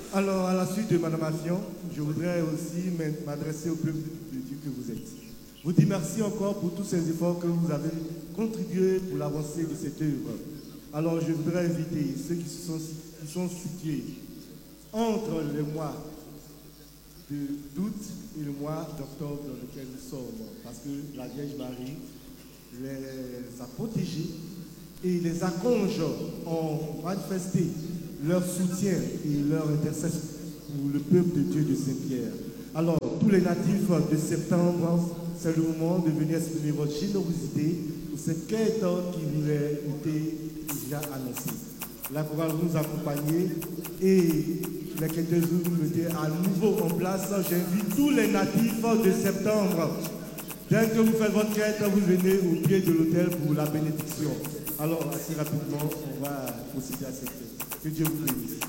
Alors, à la suite de Madame Affion, je voudrais aussi m'adresser au peuple de Dieu que vous êtes. Vous dire merci encore pour tous ces efforts que vous avez contribués pour l'avancée de cette œuvre. Alors, je voudrais inviter ceux qui sont situés entre le mois d'août et le mois d'octobre dans lequel nous sommes, parce que la Vierge Marie les a protégés et les archanges ont manifesté leur soutien et leur intercession pour le peuple de Dieu de Saint-Pierre. Alors, tous les natifs de septembre, c'est le moment de venir exprimer votre générosité pour cette quête qui vous a été déjà annoncée. Là, pour nous accompagner et les quelques jours nous mettez à nouveau en place. J'invite tous les natifs de septembre. Dès que vous faites votre quête, vous venez au pied de l'autel pour la bénédiction. Alors, assez rapidement, on va procéder à cette quête. Que Dieu vous bénisse.